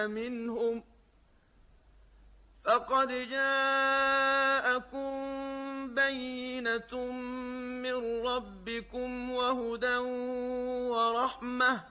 منهم فقد جاءكم بينة من ربكم وهدى ورحمة